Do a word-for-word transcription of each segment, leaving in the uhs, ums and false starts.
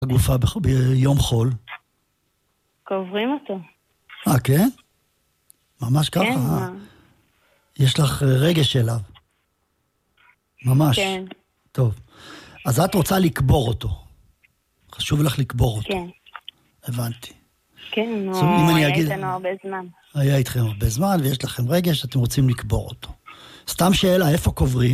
הגופה ב- ביום חול? קוברים אותו. אה, כן? ממש ככה? כן, אה. מה? יש לך רגש אליו. ממש. כן, טוב. אז את רוצה לקבור אותו. חשוב לך לקבור אותו. כן. הבנתי. כן, זאת אומרת, אם הוא אני היה אגיד- איתנו הרבה זמן. היה איתכם הרבה זמן, ויש לכם רגש, אתם רוצים לקבור אותו. סתם שאלה, איפה קוברים?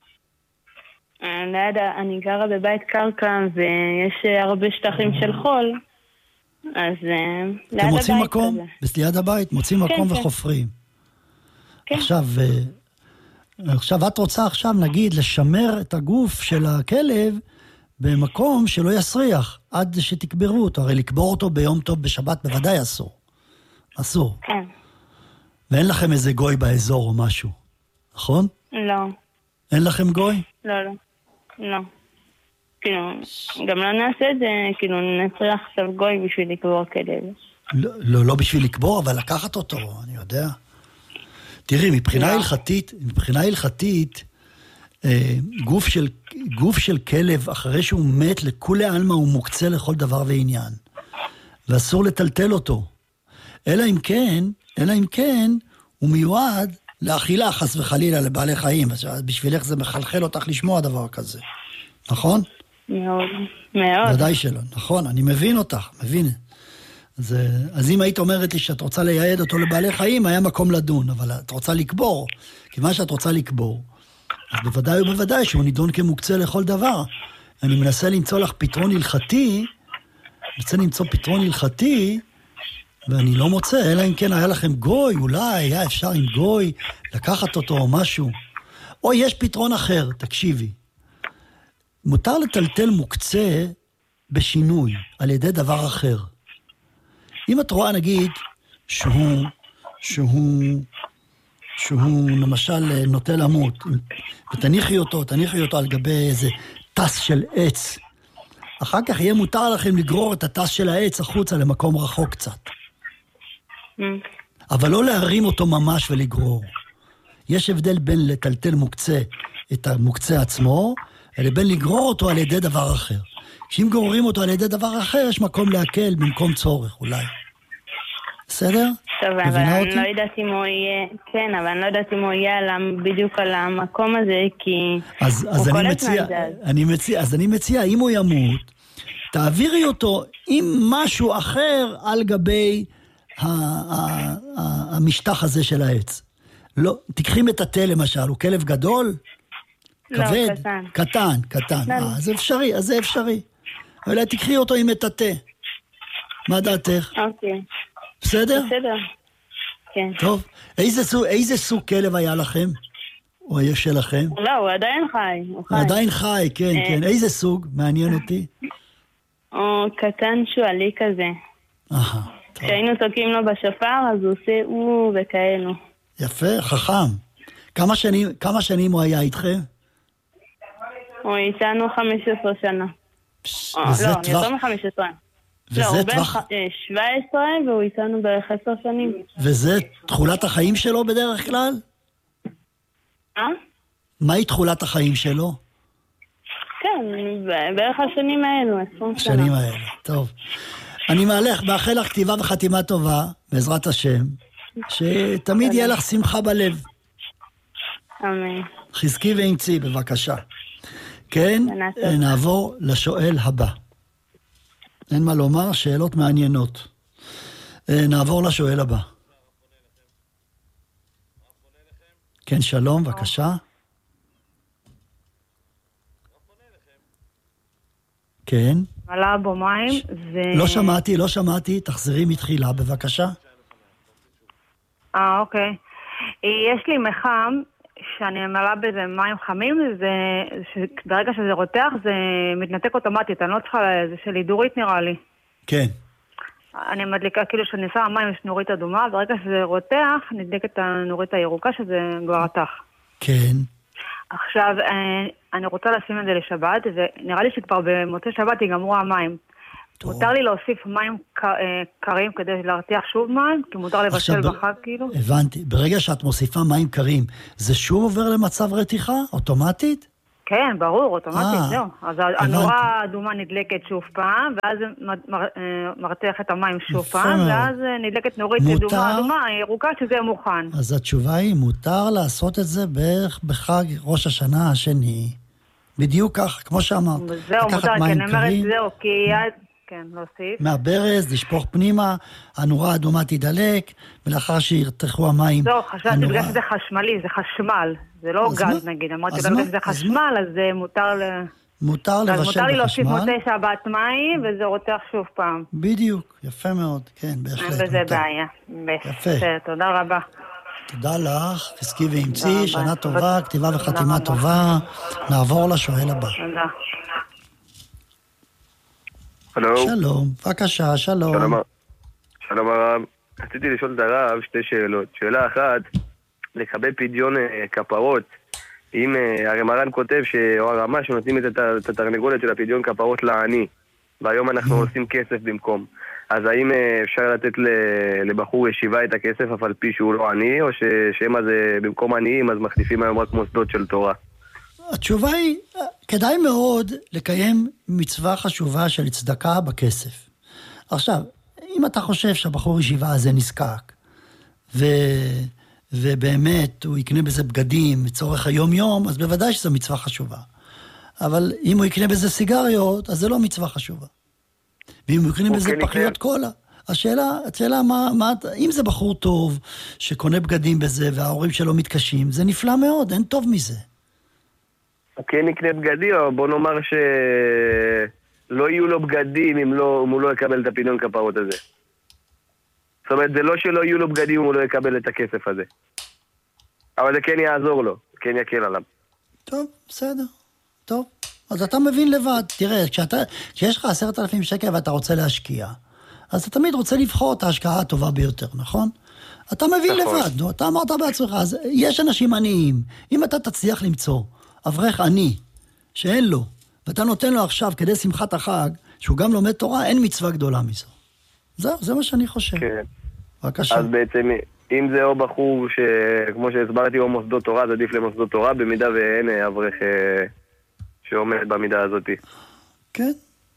אה, ליד, ה- אני גרה בבית קרקע, ויש אה, הרבה שטחים של חול, אז אה, ליד אתם מוצאים הבית מקום? כזה. ליד הבית, מוצאים כן, מקום כן. וחופרים. כן. עכשיו, אה, עכשיו את רוצה עכשיו, נגיד, לשמר את הגוף של הכלב במקום שלא יסריח, עד שתקברו אותו. הרי לקבור אותו ביום טוב בשבת בוודאי אסור. אסור. כן. ואין לכם איזה גוי באזור או משהו, נכון? לא, אין לכם גוי? לא, לא. לא. כאילו, גם לא נעשה את זה, כאילו, נצריך עכשיו גוי בשביל לקבור כלב. לא, לא, לא בשביל לקבור, אבל לקחת אותו, אני יודע. תראי, מבחינה לא. הלכתית, מבחינה הלכתית, אה, גוף של, גוף של כלב, אחרי שהוא מת, לכולי עלמא הוא מוקצה לכל דבר ועניין. ואסור לטלטל אותו. אלא אם כן, אלא אם כן, הוא מיועד לאכילה, חס וחלילה, לבעלי חיים. אז בשבילך זה מחלחל אותך לשמוע דבר כזה. נכון? מאוד, מאוד. ודאי שלא, נכון, אני מבין אותך, מבין. אז, אז אם היית אומרת לי שאת רוצה לייעד אותו לבעלי חיים, היה מקום לדון, אבל את רוצה לקבור, כיוון שאת רוצה לקבור, אז בוודאי ובוודאי שהוא נידון כמוקצה לכל דבר. אני מנסה למצוא לך פתרון הלכתי, מנסה למצוא פתרון הלכתי, ואני לא מוצא, אלא אם כן היה לכם גוי, אולי היה אפשר עם גוי לקחת אותו או משהו. או יש פתרון אחר, תקשיבי. מותר לטלטל מוקצה בשינוי, על ידי דבר אחר. אם את רואה, נגיד, שהוא, שהוא, שהוא למשל נוטה למות, ותניחי אותו, תניחי אותו על גבי איזה טס של עץ, אחר כך יהיה מותר לכם לגרור את הטס של העץ החוצה למקום רחוק קצת. Mm. אבל לא להרים אותו ממש ולגרור. יש הבדל בין לטלטל מוקצה את המוקצה עצמו, לבין לגרור אותו על ידי דבר אחר. כשאם גוררים אותו על ידי דבר אחר, יש מקום להקל במקום צורך, אולי. בסדר? טוב, אבל מבינה אני אותי? לא יודעת אם הוא יהיה, כן, אבל אני לא יודעת אם הוא יהיה על ה- בדיוק על המקום הזה, כי אז, אז הוא אני כל מציע, הזמן זז. אני מציע, אז אני מציע, אם הוא ימות, תעבירי אותו עם משהו אחר על גבי ה, ה, ה, המשטח הזה של העץ. לא, תקחי מטאטא למשל, הוא כלב גדול? לא, כבד? קטן. קטן, קטן. לא, אה, לא. אז זה אפשרי, אז זה אפשרי. אולי תקחי אותו עם מטאטא. מה דעתך? אוקיי, בסדר? בסדר. כן. טוב. איזה סוג, איזה סוג כלב היה לכם? או יש שלכם? לא, הוא עדיין חי. הוא חי. הוא עדיין חי, כן, אה. כן. איזה סוג? מעניין אותי. הוא קטן שועלי כזה. אהה, טוב. כשהיינו תוקעים לו בשפר, אז הוא עושה הוא וכאלו. יפה, חכם. כמה שנים, כמה שנים הוא היה איתכם? הוא איתנו חמש עשרה שנה. פש, אה, וזה לא, טווח, יותר מ-חמש עשרה. וזה לא, הוא בן טווח- ח- אה, שבע עשרה והוא איתנו בערך עשר שנים. וזה תחולת החיים שלו בדרך כלל? אה? מהי תחולת החיים שלו? כן, ב- בערך השנים האלו, עשרים שנה. השנים האלה, טוב. אני מאלך, מאחל לך כתיבה וחתימה טובה, בעזרת השם, שתמיד יהיה לך שמחה בלב. אמן. חזקי ואמצי, בבקשה. כן, שנה טובה. נעבור לשואל הבא. אין מה לומר, שאלות מעניינות. נעבור לשואל הבא. כן, שלום, בבקשה. כן. עלה בו מים, ו... לא שמעתי, לא שמעתי, תחזרי מתחילה, בבקשה. אה, אוקיי. יש לי מחם שאני מלאה בזה מים חמים, זה, ברגע שזה רותח זה מתנתק אוטומטית, אני לא צריכה, זה של הידורית נראה לי. כן. אני מדליקה, כאילו שאני שמה מים יש נורית אדומה, ברגע שזה רותח נדלקת הנורית הירוקה שזה כבר רתח. כן. עכשיו, אני רוצה לשים את זה לשבת, ונראה לי שכבר במוצאי שבת ייגמרו המים. טוב. מותר לי להוסיף מים קרים כדי להרתיח שוב מים? כי מותר לבשל עכשיו, בחג כאילו? הבנתי. ברגע שאת מוסיפה מים קרים, זה שוב עובר למצב רתיחה? אוטומטית? כן, ברור, אוטומטית, זהו. אז הנורה האדומה נדלקת שוב פעם, ואז מרתח את המים שוב פעם, ואז נדלקת נורית אדומה אדומה, ירוקה שזה מוכן. אז התשובה היא, מותר לעשות את זה בערך בחג ראש השנה השני. בדיוק כך, כמו שאמרת. זהו, מותר, כן, אני אומרת, זהו, כי... כן, להוסיף. מהברז, לשפוך פנימה, הנורה האדומה תידלק, ולאחר שירתחו המים... לא, חשבתי בגלל שזה חשמלי, זה חשמל, זה לא גז נגיד, אמרתי בגלל שזה חשמל, אז זה מותר ל... מותר לבשל בחשמל. אז מותר לי להוסיף מוצאי שבת מים, וזה רותח שוב פעם. בדיוק, יפה מאוד, כן, בהחלט. וזה בעיה. יפה. תודה רבה. תודה לך, תסקי ואמצי, שנה טובה, כתיבה וחתימה טובה, נעבור לשואל הבא. תודה. שלום. שלום, בבקשה, שלום. שלום, שלום הרב. רציתי לשאול את הרב שתי שאלות. שאלה אחת, לקבל פדיון כפרות. אם הרי מרן כותב או הרמה שנותנים את התרנגולת של הפדיון כפרות לעני, והיום אנחנו עושים כסף במקום. אז האם אפשר לתת לבחור ישיבה את הכסף אף על פי שהוא לא עני, או ששם הזה במקום עניים אז מחליפים היום רק מוסדות של תורה? התשובה היא, כדאי מאוד לקיים מצווה חשובה של צדקה בכסף. עכשיו, אם אתה חושב שהבחור ישיבה הזה נזקק, ו... ובאמת הוא יקנה בזה בגדים לצורך היום-יום, אז בוודאי שזו מצווה חשובה. אבל אם הוא יקנה בזה סיגריות, אז זה לא מצווה חשובה. ואם הוא יקנה בזה פחיות קולה, השאלה, השאלה מה, מה, אם זה בחור טוב שקונה בגדים בזה וההורים שלו מתקשים, זה נפלא מאוד, אין טוב מזה. הוא כן יקנה בגדים, או בוא נאמר שלא יהיו לו בגדים אם, לא, אם הוא לא יקבל את הפדיון כפרות הזה. זאת אומרת, זה לא שלא יהיו לו בגדים אם הוא לא יקבל את הכסף הזה. אבל זה כן יעזור לו, כן יקל עליו. טוב, בסדר. טוב. אז אתה מבין לבד. תראה, כשאתה, כשיש לך עשרת אלפים שקל ואתה רוצה להשקיע, אז אתה תמיד רוצה לבחור את ההשקעה הטובה ביותר, נכון? אתה מבין נכון. לבד, נו, אתה אמרת בעצמך, אז יש אנשים עניים. אם אתה תצליח למצוא אברך עני, שאין לו, ואתה נותן לו עכשיו כדי שמחת החג, שהוא גם לומד תורה, אין מצווה גדולה מזו. זהו, זה מה שאני חושב. כן. בבקשה. אז בעצם, אם זה או בחור שכמו שהסברתי, או מוסדות תורה, זה עדיף למוסדות תורה, במידה ואין אברך שעומד במידה הזאת. כן.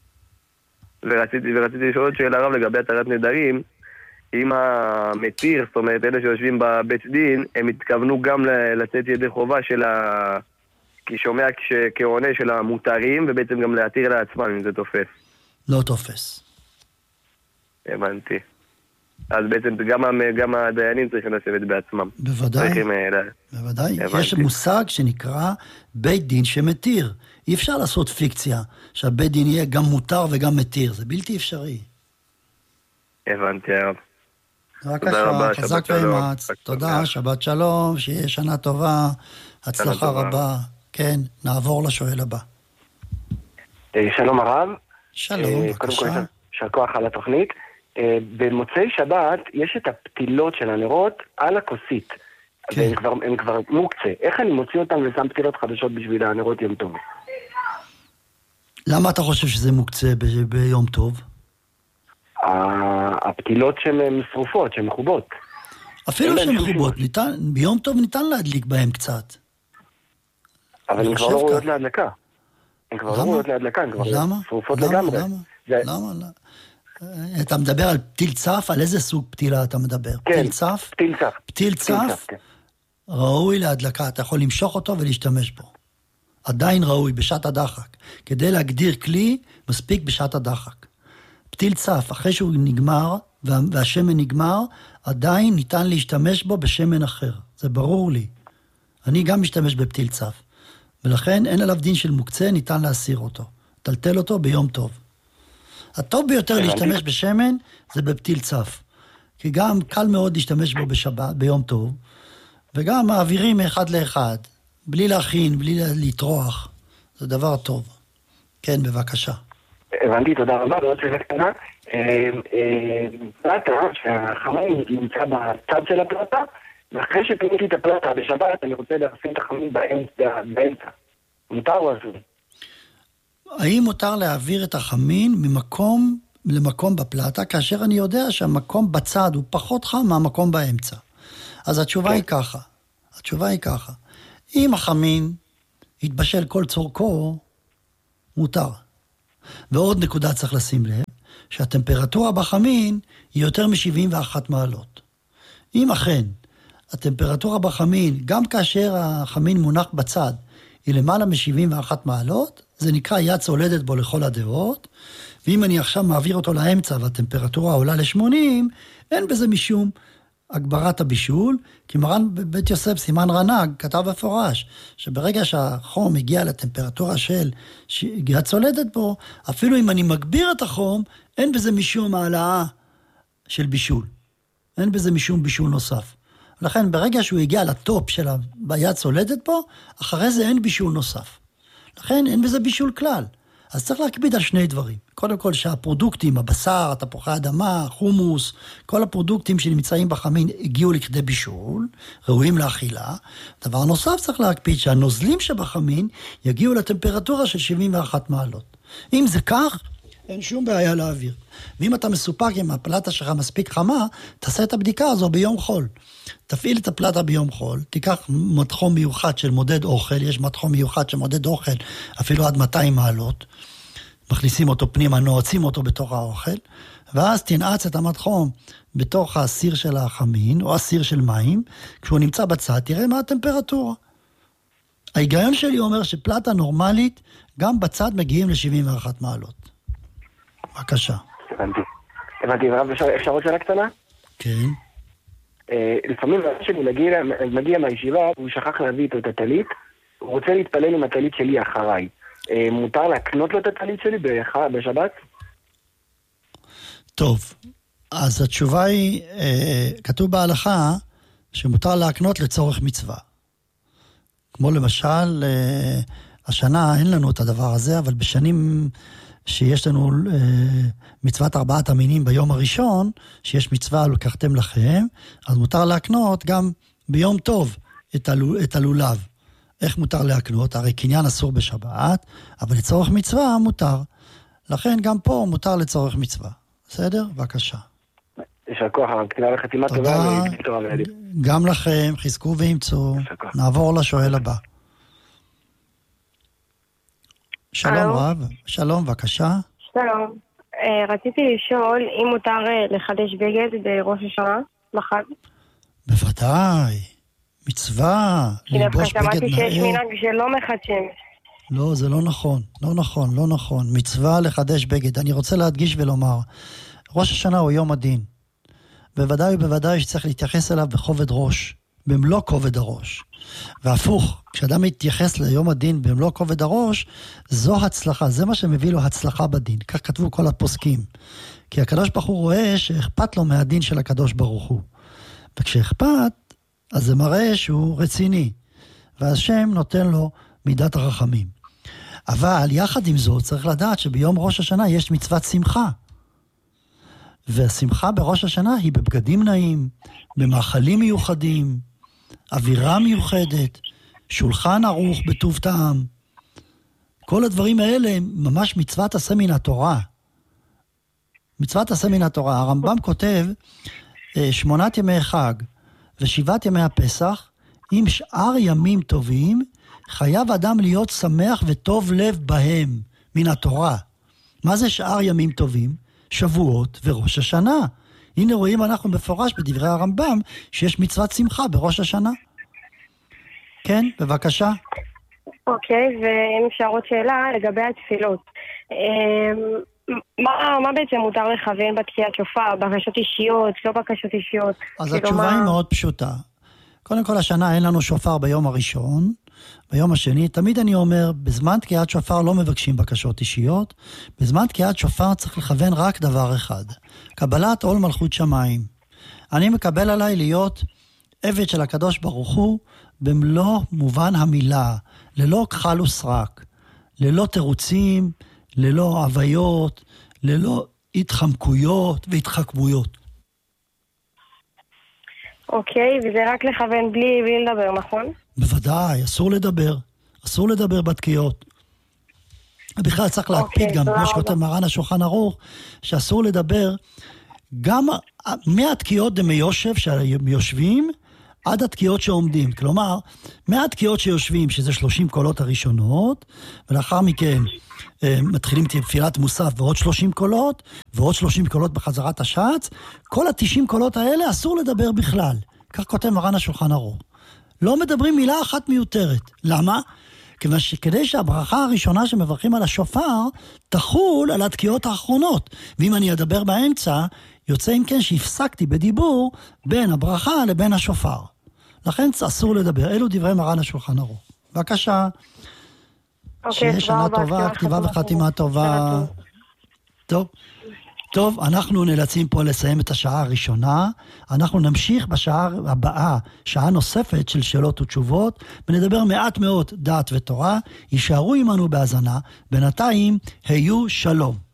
ורציתי, ורציתי לשאול עוד שאלה רב לגבי התרת נדרים, אם המתיר, זאת אומרת, אלה שיושבים בבית דין, הם התכוונו גם לצאת ידי חובה של ה... כי שומע כעונה של המותרים, ובעצם גם להתיר לעצמם אם זה תופס. לא תופס. הבנתי. אז בעצם גם, גם הדיינים צריכים לשבת בעצמם. בוודאי. צריכים, בוודאי. הבנתי. יש מושג שנקרא בית דין שמתיר. אי אפשר לעשות פיקציה שהבית דין יהיה גם מותר וגם מתיר. זה בלתי אפשרי. הבנתי, הרב. בבקשה, חזק ואמץ. תודה, שבת שלום, שיהיה שנה טובה, הצלחה רבה. כן, נעבור לשואל הבא. שלום הרב. שלום, בבקשה. קודם כל, יישר כוח על התוכנית. במוצאי שבת יש את הפתילות של הנרות על הכוסית. כן. והם כבר, הם כבר מוקצה. איך אני מוציא אותם ושם פתילות חדשות בשביל הנרות יום טוב? למה אתה חושב שזה מוקצה ב- ביום טוב? הפתילות שהן שרופות, שהן מחובות. אפילו שהן מחובות, ניתן, ביום טוב ניתן להדליק בהם קצת. אבל הן כבר לא ראויות להדלקה. הן כבר לא ראויות להדלקה, הן כבר שרופות לגמרי. למה? למה? אתה מדבר על פתיל צף? על איזה סוג פתילה אתה מדבר? כן, פתיל צף? פתיל צף. פתיל צף? ראוי להדלקה, אתה יכול למשוך אותו ולהשתמש בו. עדיין ראוי בשעת הדחק. כדי להגדיר כלי, מספיק בשעת הדחק. פתיל צף, אחרי שהוא נגמר, והשמן נגמר, עדיין ניתן להשתמש בו בשמן אחר. זה ברור לי. אני גם משתמש בפתיל צף. ולכן אין עליו דין של מוקצה, ניתן להסיר אותו. טלטל אותו ביום טוב. הטוב ביותר להשתמש בשמן זה בפתיל צף. כי גם קל מאוד להשתמש בו בשבת, ביום טוב, וגם מעבירים מאחד לאחד, בלי להכין, בלי לטרוח. זה דבר טוב. כן, בבקשה. הבנתי, תודה רבה. ועוד שאלה קטנה. פלטה, שהחמין נמצא בצד של הפלטה, ואחרי שפיניתי את הפלטה בשבת, אני רוצה להשים את החמין באמצע. מותר או אסור? האם מותר להעביר את החמין ממקום למקום בפלטה, כאשר אני יודע שהמקום בצד הוא פחות חם מהמקום באמצע? אז התשובה היא ככה. התשובה היא ככה. אם החמין התבשל כל צורכו, מותר. ועוד נקודה צריך לשים לב, שהטמפרטורה בחמין היא יותר מ-שבעים ואחת מעלות. אם אכן, הטמפרטורה בחמין, גם כאשר החמין מונח בצד, היא למעלה מ-שבעים ואחת מעלות, זה נקרא יד צולדת בו לכל הדעות, ואם אני עכשיו מעביר אותו לאמצע והטמפרטורה עולה ל-שמונים, אין בזה משום הגברת הבישול, כי מרן בית יוסף סימן רנ"ג כתב בפורש, שברגע שהחום הגיע לטמפרטורה של יד צולדת בו, אפילו אם אני מגביר את החום, אין בזה משום העלאה של בישול. אין בזה משום בישול נוסף. לכן ברגע שהוא הגיע לטופ של היד צולדת פה, אחרי זה אין בישול נוסף. לכן אין בזה בישול כלל. אז צריך להקפיד על שני דברים. קודם כל שהפרודוקטים, הבשר, תפוחי אדמה, חומוס, כל הפרודוקטים שנמצאים בחמין הגיעו לכדי בישול, ראויים לאכילה. דבר נוסף צריך להקפיד שהנוזלים שבחמין יגיעו לטמפרטורה של שבעים ואחת מעלות. אם זה כך, אין שום בעיה להעביר. ואם אתה מסופק עם הפלטה שלך מספיק חמה, תעשה את הבדיקה הזו ביום חול. תפעיל את הפלטה ביום חול, תיקח מתחום מיוחד של מודד אוכל, יש מתחום מיוחד של מודד אוכל, אפילו עד מאתיים מעלות, מכניסים אותו פנימה, נועצים אותו בתוך האוכל, ואז תנעץ את המתחום בתוך הסיר של החמין, או הסיר של מים, כשהוא נמצא בצד, תראה מה הטמפרטורה. ההיגיון שלי אומר שפלטה נורמלית, גם בצד מגיעים ל-שבעים ואחת מעלות. בבקשה. הבנתי. הבנתי, ורב, אפשרות שאלה קטנה? כן. לפעמים שאני מגיע, מגיע מהישיבה, הוא שכח להביא איתו את הטלית, הוא רוצה להתפלל עם הטלית שלי אחריי. מותר להקנות לו את הטלית שלי בשבת? טוב, אז התשובה היא, כתוב בהלכה, שמותר להקנות לצורך מצווה. כמו למשל, השנה אין לנו את הדבר הזה, אבל בשנים שיש לנו מצוות ארבעת המינים ביום הראשון, שיש מצווה לקחתם לכם, אז מותר להקנות גם ביום טוב את, הלול, את הלולב. איך מותר להקנות? הרי קניין אסור בשבת, אבל לצורך מצווה מותר. לכן גם פה מותר לצורך מצווה. בסדר? בבקשה. יישר כוח, כתיבה וחתימה טובה. גם לכם, חזקו ואמצו. נעבור לשואל הבא. שלום רב, שלום, בבקשה. שלום, רציתי לשאול אם מותר לחדש בגד בראש השנה, בחג? בוודאי, מצווה, ללבוש בגד נאה. כי דווקא שמעתי שיש מנהג שלא מחדשים. לא, זה לא נכון, לא נכון, לא נכון. מצווה לחדש בגד. אני רוצה להדגיש ולומר, ראש השנה הוא יום הדין. בוודאי ובוודאי שצריך להתייחס אליו בכובד ראש, במלוא כובד הראש. והפוך, כשאדם מתייחס ליום הדין במלוא כובד הראש, זו הצלחה, זה מה שמביא לו הצלחה בדין. כך כתבו כל הפוסקים. כי הקדוש ברוך הוא רואה שאכפת לו מהדין של הקדוש ברוך הוא. וכשאכפת, אז זה מראה שהוא רציני. והשם נותן לו מידת הרחמים. אבל יחד עם זאת צריך לדעת שביום ראש השנה יש מצוות שמחה. והשמחה בראש השנה היא בבגדים נעים, במאכלים מיוחדים, אווירה מיוחדת, שולחן ערוך בטוב טעם. כל הדברים האלה הם ממש מצוות עשה מן התורה. מצוות עשה מן התורה. הרמב"ם כותב, שמונת ימי חג ושבעת ימי הפסח, עם שאר ימים טובים, חייב אדם להיות שמח וטוב לב בהם, מן התורה. מה זה שאר ימים טובים? שבועות וראש השנה. הנה רואים אנחנו מפורש בדברי הרמב"ם, שיש מצוות שמחה בראש השנה. כן, בבקשה. אוקיי, ואם אפשר עוד שאלה לגבי התפילות. מה, מה בעצם מותר לכוון בתקיעת שופר? בקשות אישיות, לא בקשות אישיות? אז התשובה היא מאוד פשוטה. קודם כל השנה אין לנו שופר ביום הראשון, ביום השני, תמיד אני אומר, בזמן תקיעת שופר לא מבקשים בקשות אישיות, בזמן תקיעת שופר צריך לכוון רק דבר אחד, קבלת עול מלכות שמיים. אני מקבל עליי להיות עבד של הקדוש ברוך הוא, במלוא מובן המילה, ללא כחל וסרק, ללא תירוצים, ללא הוויות, ללא התחמקויות והתחכמויות. אוקיי, וזה רק לכוון בלי, בלי לדבר, נכון? בוודאי, אסור לדבר. אסור לדבר בתקיעות. בכלל צריך להקפיד גם, כמו שכותב מרן השולחן ערוך, שאסור לדבר גם מהתקיעות דמי יושב שהם יושבים, עד התקיעות שעומדים. כלומר, מהתקיעות שיושבים, שזה שלושים קולות הראשונות, ולאחר מכן אה, מתחילים תפילת מוסף ועוד שלושים קולות, ועוד שלושים קולות בחזרת השץ, כל ה-תשעים קולות האלה אסור לדבר בכלל. כך כותב מרן השולחן ערוך. לא מדברים מילה אחת מיותרת. למה? כיוון שכדי שהברכה הראשונה שמברכים על השופר, תחול על התקיעות האחרונות. ואם אני אדבר באמצע, יוצא אם כן שהפסקתי בדיבור בין הברכה לבין השופר. לכן אסור לדבר. אלו דברי מרן השולחן ערוך. בבקשה. שיהיה שנה טובה, כתיבה וחתימה טובה. טוב. טוב, אנחנו נאלצים פה לסיים את השעה הראשונה. אנחנו נמשיך בשעה הבאה, שעה נוספת של שאלות ותשובות, ונדבר מעט מאוד דעת ותורה. יישארו עמנו בהאזנה. בינתיים, היו שלום.